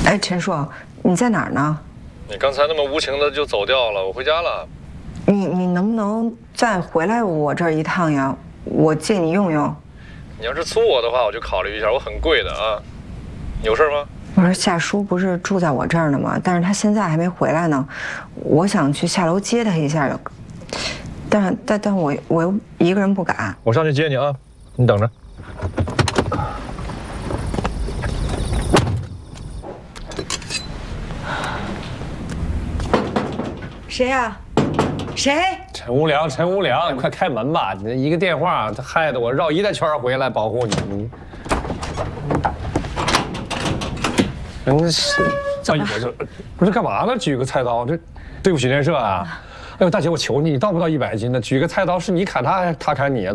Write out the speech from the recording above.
哎，陈叔，你在哪儿呢？ 你刚才那么无情的就走掉了，我回家了。 你能不能再回来我这儿一趟呀？我借你用用。 你要是租我的话，我就考虑一下，我很贵的啊。有事吗？ 我说夏叔不是住在我这儿呢吗？但是他现在还没回来呢，我想去下楼接他一下，但我又一个人不敢。 我上去接你啊，你等着。 谁呀？谁？ 陈无良，陈无良，你快开门吧！你这一个电话，他害得我绕一大圈回来保护你。真是，这我这不是干嘛呢？举个菜刀，这对不起联社啊！哎呦，大姐，我求你，你到不到100斤呢？举个菜刀是你砍他，他砍你啊？